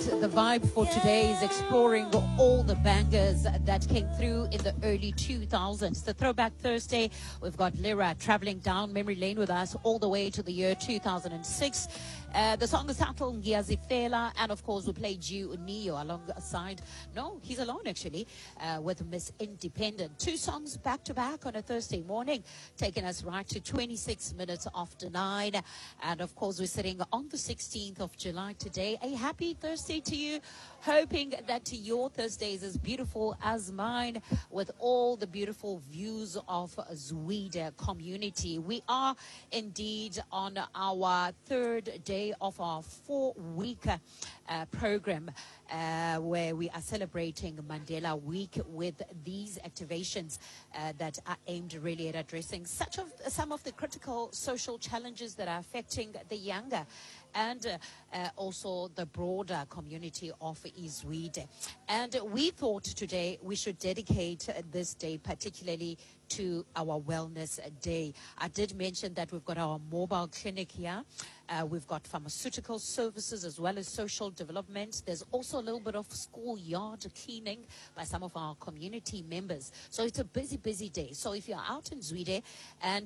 The vibe for today is exploring all the bangers that came through in the early 2000s. The Throwback Thursday, we've got Lyra traveling down memory lane with us all the way to the year 2006. The song is titled Ngiyazifela, and of course we played you Neo alongside, no, he's alone actually, with Miss Independent. Two songs back to back on a Thursday morning, taking us right to 26 minutes after 9. And of course we're sitting on the 16th of July today. A happy Thursday to you. Hoping that your Thursday is as beautiful as mine, with all the beautiful views of Zwede community. We are indeed on our third day of our 4-week program, where we are celebrating Mandela Week with these activations that are aimed really at addressing some of the critical social challenges that are affecting the younger and also the broader community of Zwede. And we thought today we should dedicate this day particularly to our Wellness Day. I did mention that we've got our mobile clinic here. We've got pharmaceutical services as well as social development. There's also a little bit of schoolyard cleaning by some of our community members. So it's a busy day. So if you're out in Zwede and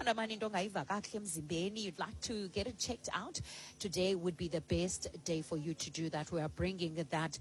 you'd like to get it checked out, today would be the best day for you to do that. We are bringing that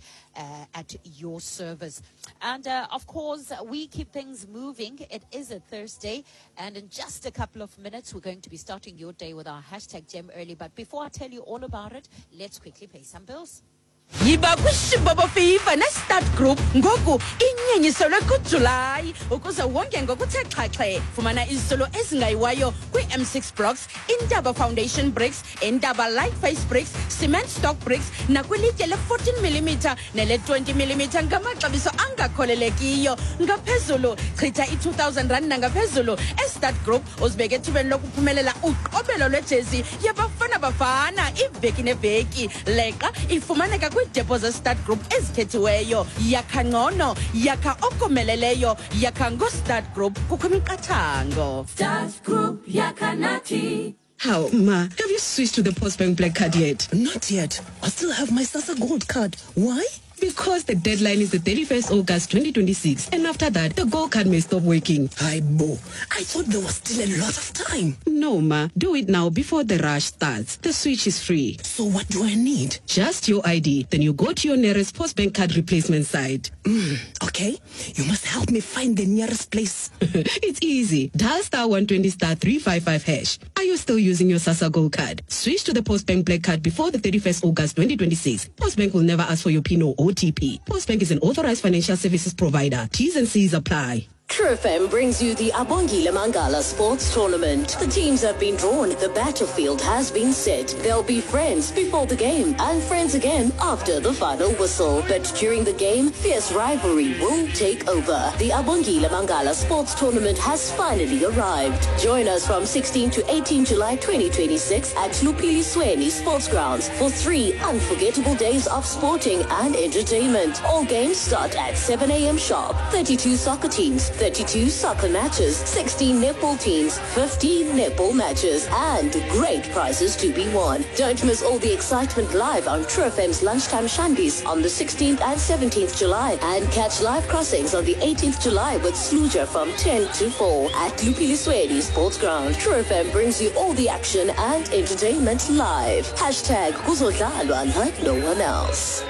at your service. And of course, we keep things moving. It is a Thursday, and in just a couple of minutes, we're going to be starting your day with our hashtag Gem Early. But before I tell you all about it, let's quickly pay some bills. Yiba kwishibaba FIFA ne-Start Group ngoku inyenyiselwe kuJuly ukuze wonke ngokuthe xhaxhe. Fumana izisolo ezingayiwayo kwi-M6 blocks, Intaba Foundation bricks, Intaba light face bricks, cement stock bricks nakwilitye le-14mm nele-20mm ngamaxabiso angakholelekiyo. Ngaphezulu chitha i-2,000 nangaphezulu. E-Start Group uzibeke ethubeni lokuphumelela uqobelo lwejezi yabafana bafana iveki neveki. Leqa ifumaneka kwi-deposit Start Group ezikhethiweyo. Yakha ngcono, yakha okomeleleyo, yakha ngo-Start Group kukho imiqathango. Start Group yakha nathi. How, Ma? Have you switched to the Postbank Black Card yet? Not yet. I still have my Sasa Gold card. Why? Because the deadline is the 31st August 2026, and after that, the Gold Card may stop working. Hi, Bo. I thought there was still a lot of time. No, Ma. Do it now before the rush starts. The switch is free. So what do I need? Just your ID. Then you go to your nearest Postbank Card replacement site. Okay. You must help me find the nearest place. It's easy. Dial *120 *355 hash. Are you still using your Sasa Gold Card? Switch to the Postbank Black Card before the 31st August 2026. Postbank will never ask for your PIN or OTP. Postbank is an authorized financial services provider. T's and C's apply. True FM brings you the Abongile Mangala Sports Tournament. The teams have been drawn, the battlefield has been set. There'll be friends before the game and friends again after the final whistle. But during the game, fierce rivalry will take over. The Abongile Mangala Sports Tournament has finally arrived. Join us from 16 to 18 July 2026 at Lupili Sweni Sports Grounds for 3 unforgettable days of sporting and entertainment. All games start at 7 a.m. sharp. 32 soccer teams, 32 soccer matches, 16 netball teams, 15 netball matches, and great prizes to be won. Don't miss all the excitement live on True FM's Lunchtime Shandies on the 16th and 17th July, and catch live crossings on the 18th July with Sluja from 10 to 4 at Lupilisweni Sports Ground. True FM brings you all the action and entertainment live. Hashtag Kuzodlalwa like no one else.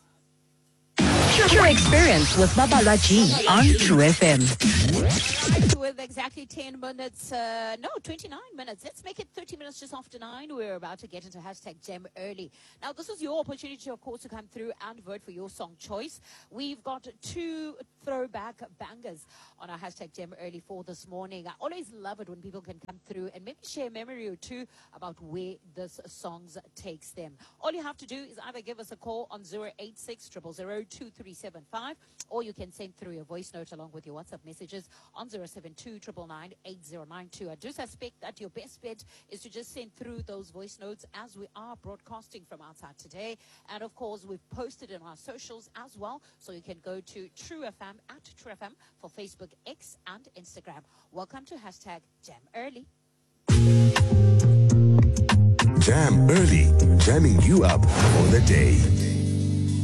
Your experience with Babala G on True FM. With exactly 10 minutes, 29 minutes. Let's make it 30 minutes just after 9. We're about to get into hashtag Gem Early. Now, this is your opportunity, of course, to come through and vote for your song choice. We've got 2 throwback bangers on our hashtag Gem Early for this morning. I always love it when people can come through and maybe share a memory or two about where this songs takes them. All you have to do is either give us a call on 086 000 2375, or you can send through your voice note along with your WhatsApp messages on 072 999 8092. I do suspect that your best bet is to just send through those voice notes as we are broadcasting from outside today. And of course, we've posted in our socials as well, so you can go to True FM at True FM for Facebook, X, and Instagram. Welcome to hashtag Jam Early. Jam Early, jamming you up for the day.